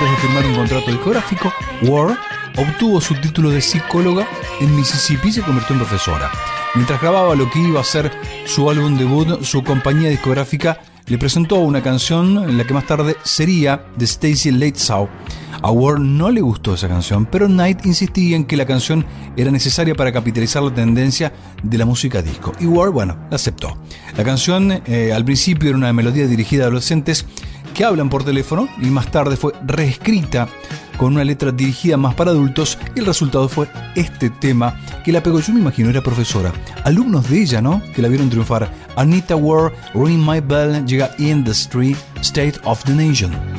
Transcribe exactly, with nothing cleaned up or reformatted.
antes de firmar un contrato discográfico, Ward obtuvo su título de psicóloga en Mississippi y se convirtió en profesora. Mientras grababa lo que iba a ser su álbum debut, su compañía discográfica le presentó una canción en la que más tarde sería de Stacy Lattisaw. A Ward no le gustó esa canción, pero Knight insistía en que la canción era necesaria para capitalizar la tendencia de la música disco. Y Ward, bueno, la aceptó. La canción eh, al principio era una melodía dirigida a adolescentes que hablan por teléfono y más tarde fue reescrita con una letra dirigida más para adultos y el resultado fue este tema que la pegó. Yo me imagino, era profesora, alumnos de ella, ¿no?, que la vieron triunfar. Anita Ward, Ring My Bell, llega In the Street, State of the Nation.